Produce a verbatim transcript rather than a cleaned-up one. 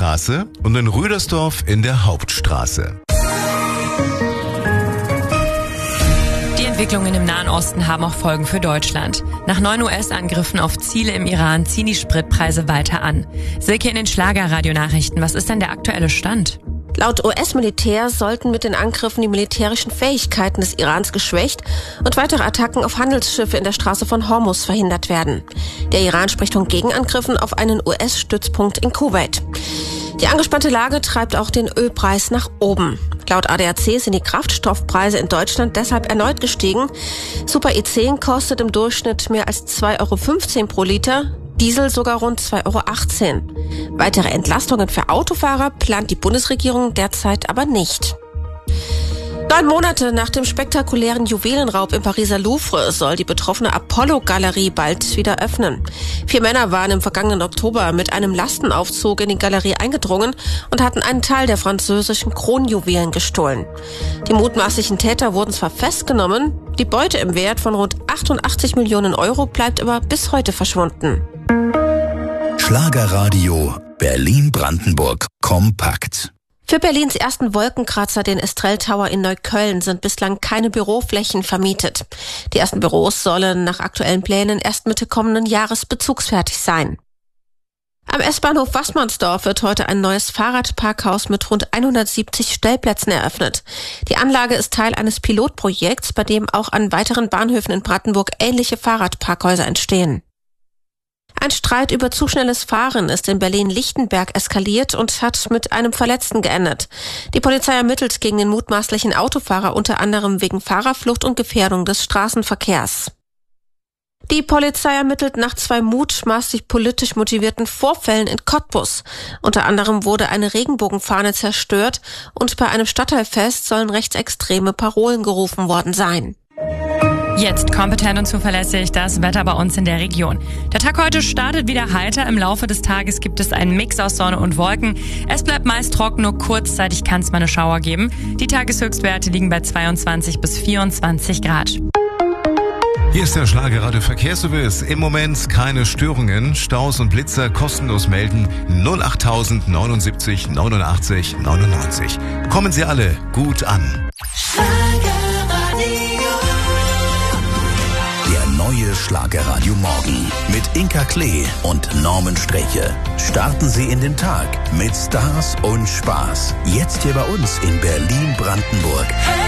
Straße und in Rüdersdorf in der Hauptstraße. Die Entwicklungen im Nahen Osten haben auch Folgen für Deutschland. Nach neun U S-Angriffen auf Ziele im Iran ziehen die Spritpreise weiter an. Silke in den Schlager-Radio-Nachrichten. Was ist denn der aktuelle Stand? Laut U S-Militär sollten mit den Angriffen die militärischen Fähigkeiten des Irans geschwächt und weitere Attacken auf Handelsschiffe in der Straße von Hormuz verhindert werden. Der Iran spricht von Gegenangriffen auf einen U S-Stützpunkt in Kuwait. Die angespannte Lage treibt auch den Ölpreis nach oben. Laut A D A C sind die Kraftstoffpreise in Deutschland deshalb erneut gestiegen. Super E zehn kostet im Durchschnitt mehr als zwei Euro fünfzehn pro Liter, Diesel sogar rund zwei Euro achtzehn. Weitere Entlastungen für Autofahrer plant die Bundesregierung derzeit aber nicht. Neun Monate nach dem spektakulären Juwelenraub im Pariser Louvre soll die betroffene Apollo-Galerie bald wieder öffnen. Vier Männer waren im vergangenen Oktober mit einem Lastenaufzug in die Galerie eingedrungen und hatten einen Teil der französischen Kronjuwelen gestohlen. Die mutmaßlichen Täter wurden zwar festgenommen, die Beute im Wert von rund achtundachtzig Millionen Euro bleibt aber bis heute verschwunden. Schlagerradio Berlin-Brandenburg kompakt. Für Berlins ersten Wolkenkratzer, den Estrell Tower in Neukölln, sind bislang keine Büroflächen vermietet. Die ersten Büros sollen nach aktuellen Plänen erst Mitte kommenden Jahres bezugsfertig sein. Am S-Bahnhof Wassmannsdorf wird heute ein neues Fahrradparkhaus mit rund hundertsiebzig Stellplätzen eröffnet. Die Anlage ist Teil eines Pilotprojekts, bei dem auch an weiteren Bahnhöfen in Brandenburg ähnliche Fahrradparkhäuser entstehen. Ein Streit über zu schnelles Fahren ist in Berlin-Lichtenberg eskaliert und hat mit einem Verletzten geendet. Die Polizei ermittelt gegen den mutmaßlichen Autofahrer unter anderem wegen Fahrerflucht und Gefährdung des Straßenverkehrs. Die Polizei ermittelt nach zwei mutmaßlich politisch motivierten Vorfällen in Cottbus. Unter anderem wurde eine Regenbogenfahne zerstört und bei einem Stadtteilfest sollen rechtsextreme Parolen gerufen worden sein. Jetzt kompetent und zuverlässig das Wetter bei uns in der Region. Der Tag heute startet wieder heiter. Im Laufe des Tages gibt es einen Mix aus Sonne und Wolken. Es bleibt meist trocken, nur kurzzeitig kann es mal eine Schauer geben. Die Tageshöchstwerte liegen bei zweiundzwanzig bis vierundzwanzig Grad. Hier ist der Schlagerradio Verkehrsservice. Im Moment keine Störungen. Staus und Blitzer kostenlos melden null acht null null neunundsiebzig neunundachtzig neunundneunzig. Kommen Sie alle gut an. Neue Schlagerradio Morgen mit Inka Klee und Norman Streche. Starten Sie in den Tag mit Stars und Spaß. Jetzt hier bei uns in Berlin-Brandenburg.